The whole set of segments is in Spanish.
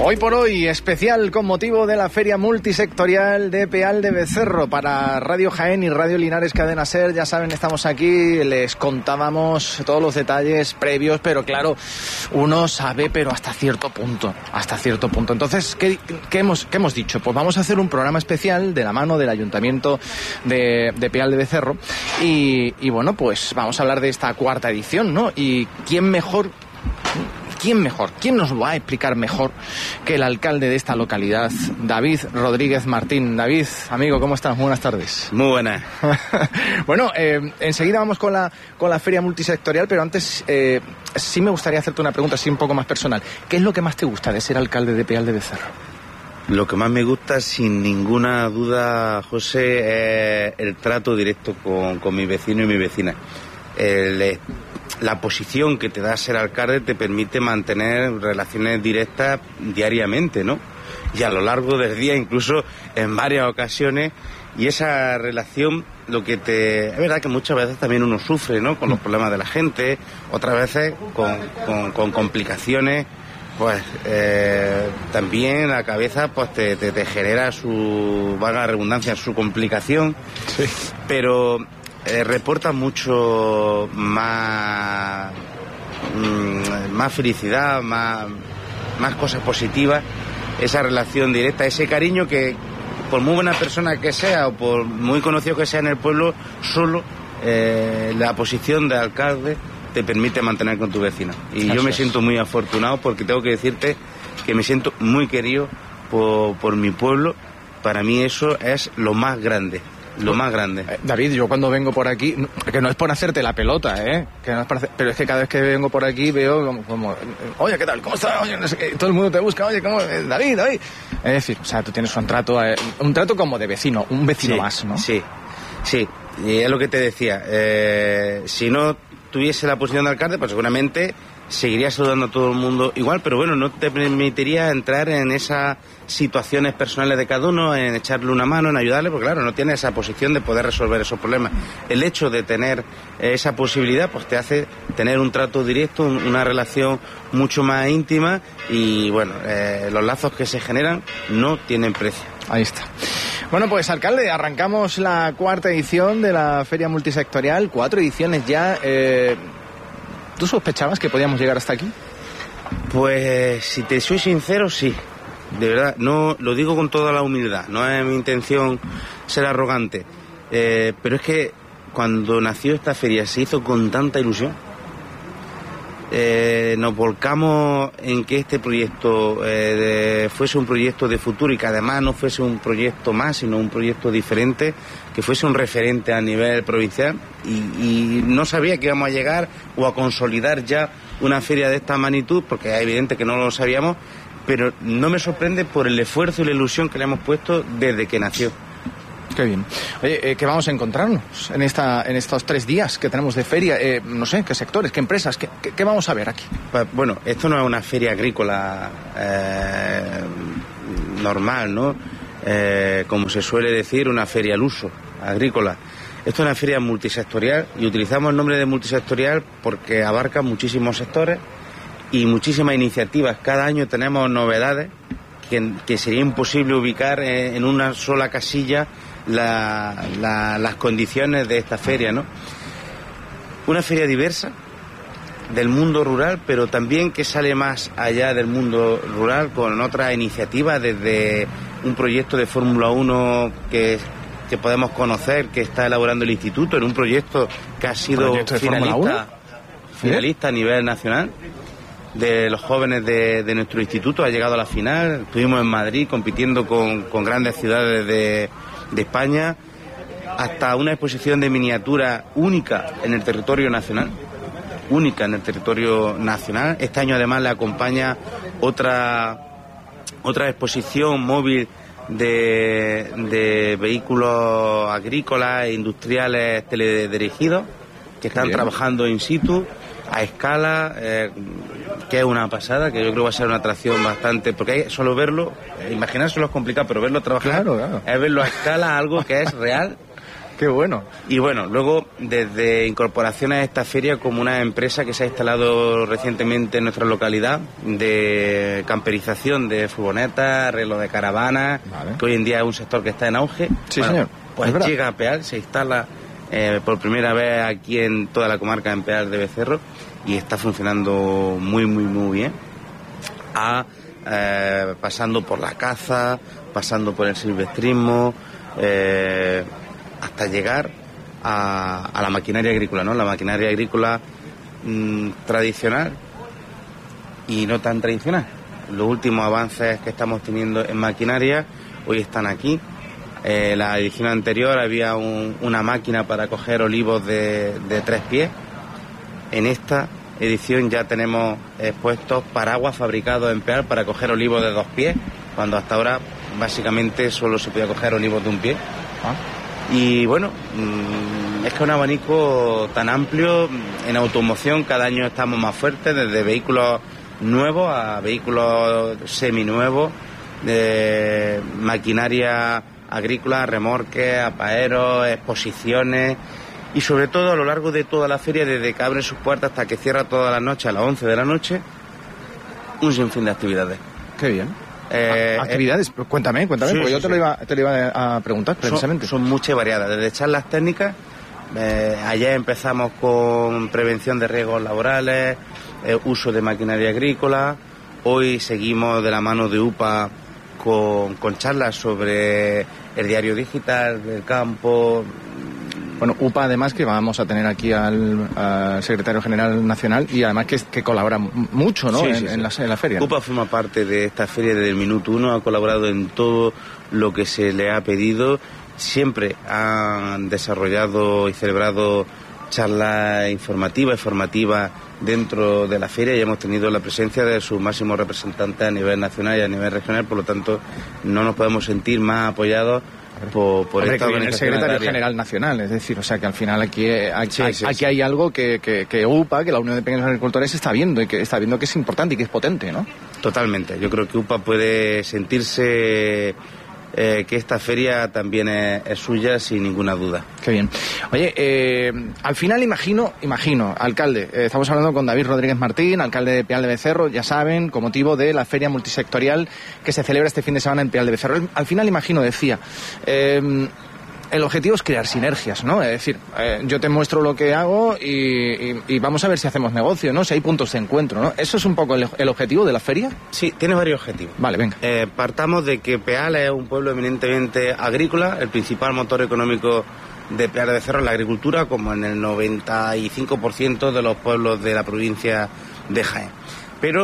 Hoy por hoy, especial con motivo de la Feria Multisectorial de Peal de Becerro para Radio Jaén y Radio Linares Cadena Ser. Ya saben, estamos aquí, les contábamos todos los detalles previos, pero claro, uno sabe, pero hasta cierto punto. Entonces, ¿qué hemos dicho? Pues vamos a hacer un programa especial de la mano del Ayuntamiento de Peal de Becerro y bueno, pues vamos a hablar de esta cuarta edición, ¿no? Y ¿quién mejor? ¿Quién nos va a explicar mejor que el alcalde de esta localidad, David Rodríguez Martín? David, amigo, ¿cómo estás? Buenas tardes. Muy buenas. Bueno, enseguida vamos con la feria multisectorial, pero antes sí me gustaría hacerte una pregunta así un poco más personal. ¿Qué es lo que más te gusta de ser alcalde de Peal de Becerro? Lo que más me gusta, sin ninguna duda, José, es el trato directo con mi vecino y mi vecina. La posición que te da ser alcalde te permite mantener relaciones directas diariamente, ¿no? Y a lo largo del día, incluso en varias ocasiones, y esa relación, es verdad que muchas veces también uno sufre, ¿no? Con los problemas de la gente, otras veces con complicaciones, pues también la cabeza pues te genera valga la redundancia, su complicación, sí. Pero reporta mucho más felicidad, más cosas positivas, esa relación directa, ese cariño que, por muy buena persona que sea o por muy conocido que sea en el pueblo, solo la posición de alcalde te permite mantener con tu vecino. Y yo me siento muy afortunado porque tengo que decirte que me siento muy querido por mi pueblo. Para mí eso es lo más grande. Lo más grande. David, yo cuando vengo por aquí, que no es por hacerte la pelota, que no es pero es que cada vez que vengo por aquí veo como oye, ¿qué tal? ¿Cómo estás? Oye, no sé qué. Todo el mundo te busca, oye, ¿cómo? David. Es decir, o sea, tú tienes un trato como de vecino, un vecino más, ¿no? Sí, y es lo que te decía. Si no tuviese la posición de alcalde, pues seguramente seguiría saludando a todo el mundo igual, pero bueno, no te permitiría entrar en esas situaciones personales de cada uno, en echarle una mano, en ayudarle, porque claro, no tienes esa posición de poder resolver esos problemas. El hecho de tener esa posibilidad, pues te hace tener un trato directo, una relación mucho más íntima y bueno, los lazos que se generan no tienen precio. Ahí está. Bueno, pues alcalde, arrancamos la cuarta edición de la Feria Multisectorial, 4 ediciones ya. ¿Tú sospechabas que podíamos llegar hasta aquí? Pues, si te soy sincero, sí. De verdad, no lo digo con toda la humildad. No es mi intención ser arrogante. Pero es que cuando nació esta feria se hizo con tanta ilusión. Nos volcamos en que este proyecto fuese un proyecto de futuro y que además no fuese un proyecto más, sino un proyecto diferente, que fuese un referente a nivel provincial y no sabía que íbamos a llegar o a consolidar ya una feria de esta magnitud, porque es evidente que no lo sabíamos, pero no me sorprende por el esfuerzo y la ilusión que le hemos puesto desde que nació. Qué bien. Oye, ¿qué vamos a encontrarnos en estos 3 días que tenemos de feria? No sé, ¿qué sectores, qué empresas, qué vamos a ver aquí? Bueno, esto no es una feria agrícola normal, ¿no? Como se suele decir, una feria al uso, agrícola. Esto es una feria multisectorial y utilizamos el nombre de multisectorial porque abarca muchísimos sectores y muchísimas iniciativas. Cada año tenemos novedades que sería imposible ubicar en una sola casilla las condiciones de esta feria, ¿no? Una feria diversa del mundo rural, pero también que sale más allá del mundo rural con otras iniciativas, desde un proyecto de Fórmula 1 que podemos conocer, que está elaborando el instituto, en un proyecto que ha sido finalista a nivel nacional, de los jóvenes de nuestro instituto, ha llegado a la final. Estuvimos en Madrid compitiendo con grandes ciudades de España, hasta una exposición de miniatura única en el territorio nacional. Este año además le acompaña otra exposición móvil de vehículos agrícolas e industriales teledirigidos que están trabajando in situ, a escala, que es una pasada, que yo creo que va a ser una atracción bastante, porque hay solo verlo, imaginárselo es complicado, pero verlo trabajar, claro. Es verlo a escala, algo que es real, ¡Qué bueno! Y bueno, luego desde incorporación a esta feria como una empresa que se ha instalado recientemente en nuestra localidad de camperización de furgonetas, arreglo de caravanas, vale, que hoy en día es un sector que está en auge. Sí, bueno, señor. Pues llega a Peal, se instala por primera vez aquí en toda la comarca en Peal de Becerro y está funcionando muy bien. Pasando por la caza, pasando por el silvestrismo, hasta llegar a la maquinaria agrícola, ¿no? La maquinaria agrícola tradicional y no tan tradicional. Los últimos avances que estamos teniendo en maquinaria hoy están aquí. La edición anterior había una máquina para coger olivos de 3 pies. En esta edición ya tenemos expuestos paraguas fabricados en Peal para coger olivos de 2 pies, cuando hasta ahora básicamente solo se podía coger olivos de 1 pie. Y bueno, es que es un abanico tan amplio. En automoción cada año estamos más fuertes, desde vehículos nuevos a vehículos seminuevos, de maquinaria agrícola, remorques, apaeros, exposiciones. Y sobre todo a lo largo de toda la feria, desde que abre sus puertas hasta que cierra toda la noche a las 11 de la noche, un sinfín de actividades. Qué bien. Actividades, cuéntame, sí, porque yo te lo iba a preguntar precisamente. Son muchas y variadas, desde charlas técnicas. Ayer empezamos con prevención de riesgos laborales, uso de maquinaria agrícola. Hoy seguimos de la mano de UPA con charlas sobre el diario digital del campo. Bueno, UPA además que vamos a tener aquí al secretario general nacional y además que colabora mucho, ¿no? Sí, en la feria. UPA forma parte de esta feria desde el minuto 1, ha colaborado en todo lo que se le ha pedido. Siempre han desarrollado y celebrado charlas informativas y formativas dentro de la feria y hemos tenido la presencia de sus máximos representantes a nivel nacional y a nivel regional, por lo tanto no nos podemos sentir más apoyados por esta organización. El secretario general nacional, es decir, o sea que al final aquí hay algo que UPA, que la Unión de Pequeños Agricultores está viendo y que está viendo que es importante y que es potente, ¿no? Totalmente, yo creo que UPA puede sentirse que esta feria también es suya sin ninguna duda. Qué bien. Oye, al final imagino, alcalde, estamos hablando con David Rodríguez Martín, alcalde de Peal de Becerro, ya saben, con motivo de la feria multisectorial que se celebra este fin de semana en Peal de Becerro. Al final imagino, decía, el objetivo es crear sinergias, ¿no? Es decir, yo te muestro lo que hago y vamos a ver si hacemos negocio, ¿no? Si hay puntos de encuentro, ¿no? ¿Eso es un poco el objetivo de la feria? Sí, tiene varios objetivos. Vale, venga. Partamos de que Peal es un pueblo eminentemente agrícola, el principal motor económico de Peal de Becerro es la agricultura, como en el 95% de los pueblos de la provincia de Jaén. Pero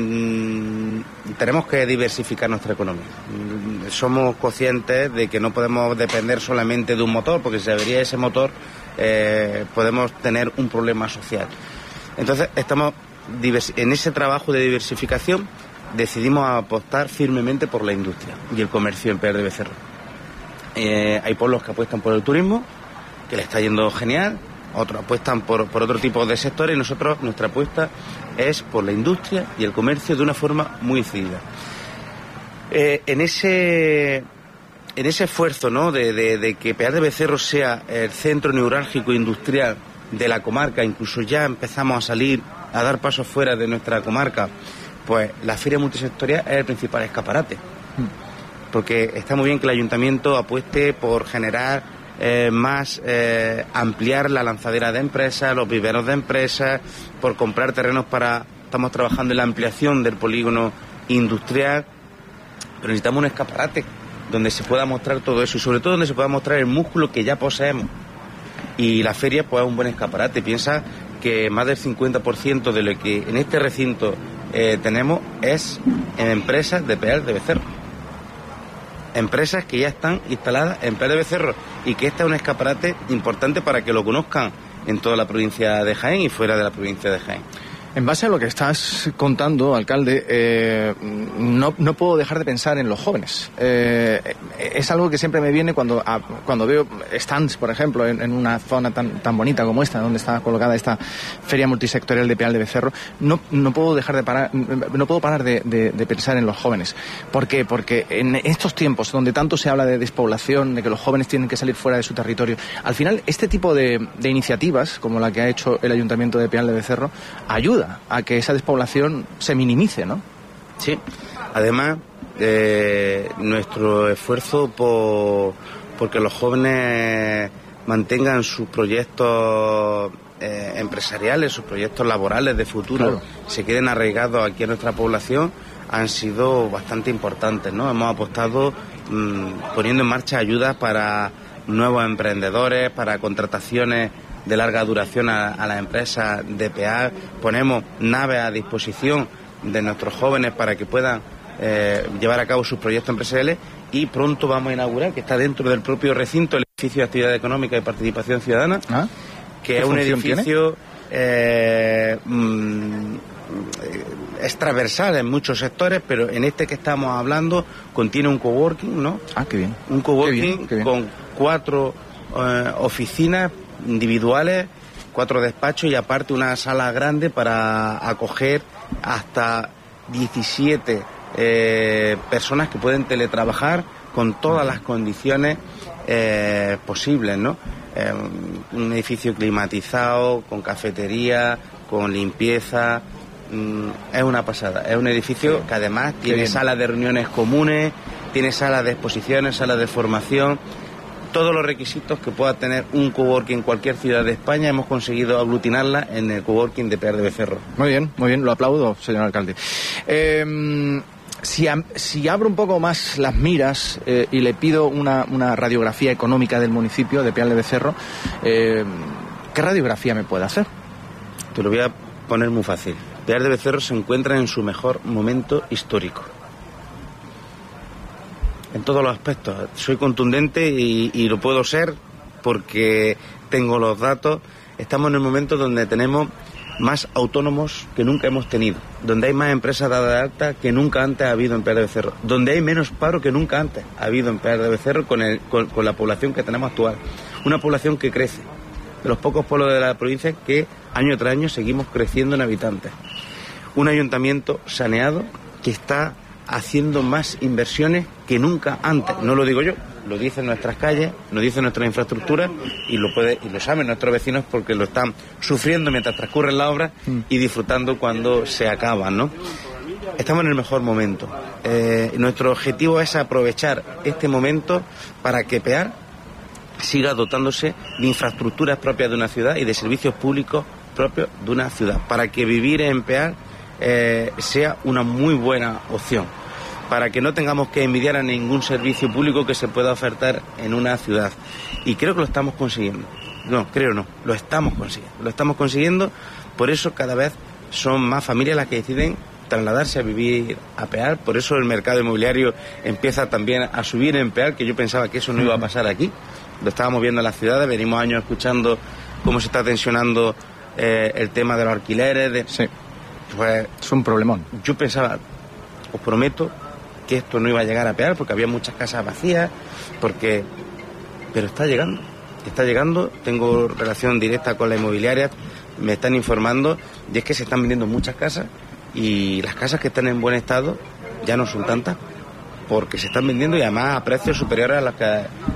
tenemos que diversificar nuestra economía. Somos conscientes de que no podemos depender solamente de un motor, porque si se avería ese motor podemos tener un problema social. Entonces, en ese trabajo de diversificación decidimos apostar firmemente por la industria y el comercio en Peal de Becerro. Hay pueblos que apuestan por el turismo, que le está yendo genial. Otros apuestan por otro tipo de sectores y nuestra apuesta es por la industria y el comercio de una forma muy decidida. En ese esfuerzo, ¿no?, de que Peal de Becerro sea el centro neurálgico industrial de la comarca, incluso ya empezamos a salir a dar pasos fuera de nuestra comarca, pues la feria multisectorial es el principal escaparate. Porque está muy bien que el ayuntamiento apueste por generar ampliar la lanzadera de empresas, los viveros de empresas, por comprar terrenos estamos trabajando en la ampliación del polígono industrial, pero necesitamos un escaparate donde se pueda mostrar todo eso y sobre todo donde se pueda mostrar el músculo que ya poseemos. Y la feria pues es un buen escaparate. Piensa que más del 50% de lo que en este recinto tenemos es en empresas de Peal de Becerro. Empresas que ya están instaladas en Peal de Becerro y que este es un escaparate importante para que lo conozcan en toda la provincia de Jaén y fuera de la provincia de Jaén. En base a lo que estás contando, alcalde, no puedo dejar de pensar en los jóvenes. Es algo que siempre me viene cuando veo stands, por ejemplo, en una zona tan bonita como esta, donde está colocada esta feria multisectorial de Peal de Becerro. No puedo parar de pensar en los jóvenes. ¿Por qué? Porque en estos tiempos donde tanto se habla de despoblación, de que los jóvenes tienen que salir fuera de su territorio, al final este tipo de iniciativas, como la que ha hecho el Ayuntamiento de Peal de Becerro, ayuda a que esa despoblación se minimice, ¿no? Sí. Además, nuestro esfuerzo porque los jóvenes mantengan sus proyectos empresariales, sus proyectos laborales de futuro, claro, se queden arraigados aquí en nuestra población, han sido bastante importantes, ¿no? Hemos apostado poniendo en marcha ayudas para nuevos emprendedores, para contrataciones de larga duración a las empresas de Peal. Ponemos naves a disposición de nuestros jóvenes para que puedan llevar a cabo sus proyectos empresariales, y pronto vamos a inaugurar, que está dentro del propio recinto, el edificio de actividad económica y participación ciudadana, que es un edificio es transversal en muchos sectores, pero en este que estamos hablando contiene un coworking, ¿no? Qué bien. Un coworking qué bien. Con 4 oficinas individuales, 4 despachos y aparte una sala grande para acoger hasta 17 personas que pueden teletrabajar con todas las condiciones posibles, ¿no? Un edificio climatizado, con cafetería, con limpieza. Es una pasada. Es un edificio que además tiene salas de reuniones comunes, tiene salas de exposiciones, salas de formación. Todos los requisitos que pueda tener un coworking en cualquier ciudad de España hemos conseguido aglutinarla en el coworking de Peal de Becerro. Muy bien, lo aplaudo, señor alcalde. Si abro un poco más las miras y le pido una radiografía económica del municipio de Peal de Becerro, ¿qué radiografía me puede hacer? Te lo voy a poner muy fácil. Peal de Becerro se encuentra en su mejor momento histórico. En todos los aspectos. Soy contundente y lo puedo ser porque tengo los datos. Estamos en el momento donde tenemos más autónomos que nunca hemos tenido, donde hay más empresas dadas de alta que nunca antes ha habido en Peal de Becerro, donde hay menos paro que nunca antes ha habido en Peal de Becerro con la población que tenemos actual. Una población que crece, de los pocos pueblos de la provincia que año tras año seguimos creciendo en habitantes. Un ayuntamiento saneado que está haciendo más inversiones que nunca antes. No lo digo yo, lo dicen nuestras calles, lo dicen nuestras infraestructuras y lo saben nuestros vecinos porque lo están sufriendo mientras transcurren las obras y disfrutando cuando se acaban, ¿no? Estamos en el mejor momento. Nuestro objetivo es aprovechar este momento para que Peal siga dotándose de infraestructuras propias de una ciudad y de servicios públicos propios de una ciudad, para que vivir en Peal sea una muy buena opción, para que no tengamos que envidiar a ningún servicio público que se pueda ofertar en una ciudad. Y creo que lo estamos consiguiendo. Lo estamos consiguiendo. Por eso cada vez son más familias las que deciden trasladarse a vivir a Peal. Por eso el mercado inmobiliario empieza también a subir en Peal, que yo pensaba que eso no iba a pasar aquí. Lo estábamos viendo en las ciudades, venimos años escuchando cómo se está tensionando el tema de los alquileres. Sí. Pues es un problemón. Yo pensaba, os prometo que esto no iba a llegar a Peal porque había muchas casas vacías, pero está llegando, tengo relación directa con la inmobiliaria, me están informando, y es que se están vendiendo muchas casas y las casas que están en buen estado ya no son tantas porque se están vendiendo y además a precios superiores a los que